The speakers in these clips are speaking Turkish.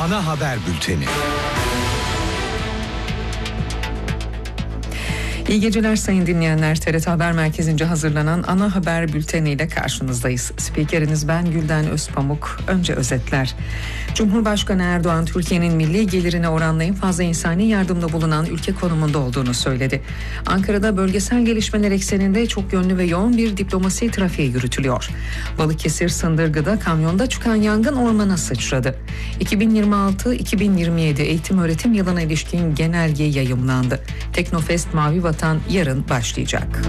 Ana haber bülteni. İyi geceler sayın dinleyenler. TRT Haber Merkezi'nce hazırlanan ana haber bülteniyle karşınızdayız. Spikeriniz ben Gülden Özpamuk. Önce özetler. Cumhurbaşkanı Erdoğan, Türkiye'nin milli gelirine oranla en fazla insani yardımda bulunan ülke konumunda olduğunu söyledi. Ankara'da bölgesel gelişmeler ekseninde çok yönlü ve yoğun bir diplomasi trafiği yürütülüyor. Balıkesir Sındırgı'da kamyonda çıkan yangın ormana sıçradı. 2026-2027 eğitim öğretim yılına ilişkin genelge yayımlandı. Teknofest Mavi Vatan yarın başlayacak.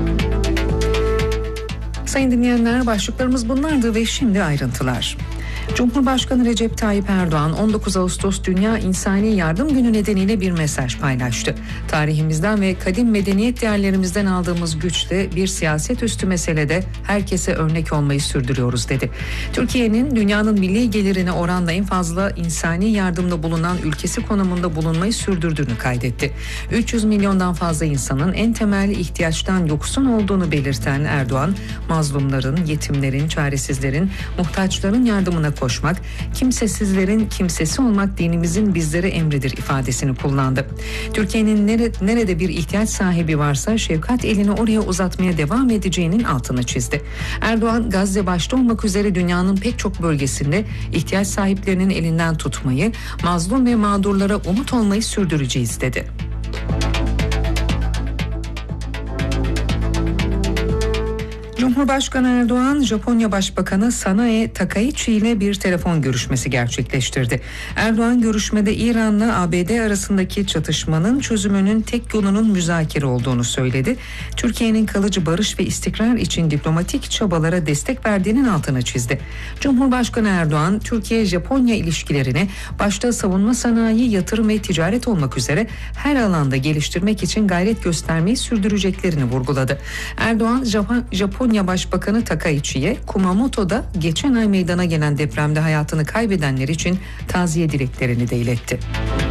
Sayın dinleyenler, başlıklarımız bunlardı ve şimdi ayrıntılar. Cumhurbaşkanı Recep Tayyip Erdoğan 19 Ağustos Dünya İnsani Yardım Günü nedeniyle bir mesaj paylaştı. Tarihimizden ve kadim medeniyet değerlerimizden aldığımız güçle bir siyaset üstü meselede herkese örnek olmayı sürdürüyoruz dedi. Türkiye'nin dünyanın milli gelirine oranla en fazla insani yardımda bulunan ülkesi konumunda bulunmayı sürdürdüğünü kaydetti. 300 milyondan fazla insanın en temel ihtiyaçtan yoksun olduğunu belirten Erdoğan, mazlumların, yetimlerin, çaresizlerin, muhtaçların yardımına koşmak, kimsesizlerin kimsesi olmak dinimizin bizlere emridir ifadesini kullandı. Türkiye'nin nerede bir ihtiyaç sahibi varsa şefkat elini oraya uzatmaya devam edeceğinin altını çizdi. Erdoğan, Gazze başta olmak üzere dünyanın pek çok bölgesinde ihtiyaç sahiplerinin elinden tutmayı, mazlum ve mağdurlara umut olmayı sürdüreceğiz dedi. Cumhurbaşkanı Erdoğan, Japonya Başbakanı Sanae Takaichi ile bir telefon görüşmesi gerçekleştirdi. Erdoğan görüşmede İran'la ABD arasındaki çatışmanın çözümünün tek yolunun müzakere olduğunu söyledi. Türkiye'nin kalıcı barış ve istikrar için diplomatik çabalara destek verdiğinin altını çizdi. Cumhurbaşkanı Erdoğan, Türkiye-Japonya ilişkilerini başta savunma sanayi, yatırım ve ticaret olmak üzere her alanda geliştirmek için gayret göstermeyi sürdüreceklerini vurguladı. Erdoğan, Japonya Başbakanı Takaichi'ye Kumamoto'da geçen ay meydana gelen depremde hayatını kaybedenler için taziye dileklerini de iletti.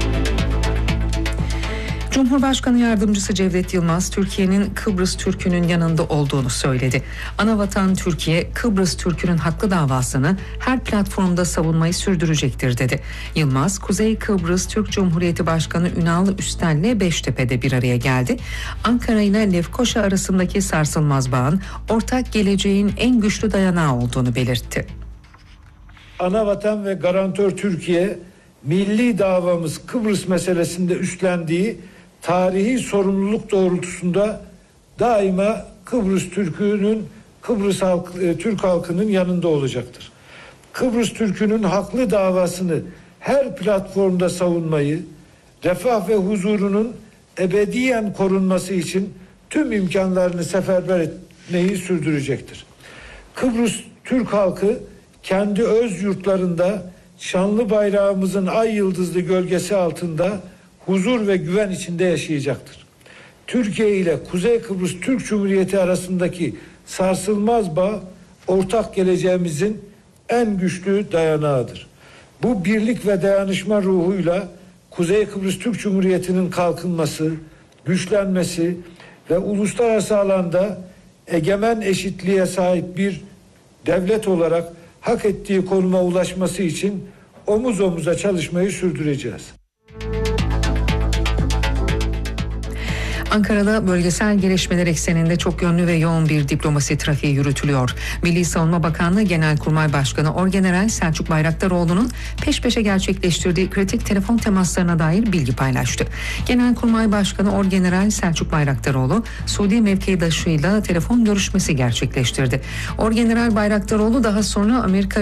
Cumhurbaşkanı Yardımcısı Cevdet Yılmaz, Türkiye'nin Kıbrıs Türk'ünün yanında olduğunu söyledi. Anavatan Türkiye, Kıbrıs Türk'ünün haklı davasını her platformda savunmayı sürdürecektir dedi. Yılmaz, Kuzey Kıbrıs Türk Cumhuriyeti Başkanı Ünal Üstel'le Beştepe'de bir araya geldi. Ankara ile Lefkoşa arasındaki sarsılmaz bağın ortak geleceğin en güçlü dayanağı olduğunu belirtti. Anavatan ve garantör Türkiye, milli davamız Kıbrıs meselesinde üstlendiği tarihi sorumluluk doğrultusunda daima Kıbrıs Türk'ünün, Türk halkının yanında olacaktır. Kıbrıs Türk'ünün haklı davasını her platformda savunmayı, refah ve huzurunun ebediyen korunması için tüm imkanlarını seferber etmeyi sürdürecektir. Kıbrıs Türk halkı kendi öz yurtlarında şanlı bayrağımızın ay yıldızlı gölgesi altında huzur ve güven içinde yaşayacaktır. Türkiye ile Kuzey Kıbrıs Türk Cumhuriyeti arasındaki sarsılmaz bağ ortak geleceğimizin en güçlü dayanağıdır. Bu birlik ve dayanışma ruhuyla Kuzey Kıbrıs Türk Cumhuriyeti'nin kalkınması, güçlenmesi ve uluslararası alanda egemen eşitliğe sahip bir devlet olarak hak ettiği konuma ulaşması için omuz omuza çalışmayı sürdüreceğiz. Ankara'da bölgesel gelişmeler ekseninde çok yönlü ve yoğun bir diplomasi trafiği yürütülüyor. Milli Savunma Bakanlığı Genelkurmay Başkanı Orgeneral Selçuk Bayraktaroğlu'nun peş peşe gerçekleştirdiği kritik telefon temaslarına dair bilgi paylaştı. Genelkurmay Başkanı Orgeneral Selçuk Bayraktaroğlu, Suudi mevkidaşıyla telefon görüşmesi gerçekleştirdi. Orgeneral Bayraktaroğlu daha sonra Amerika